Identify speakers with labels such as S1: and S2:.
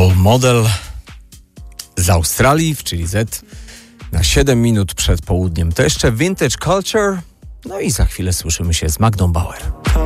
S1: Role Model z Australii, czyli Z, na 7 minut przed południem. To jeszcze Vintage Culture, no i za chwilę słyszymy się z Magdą Bauer.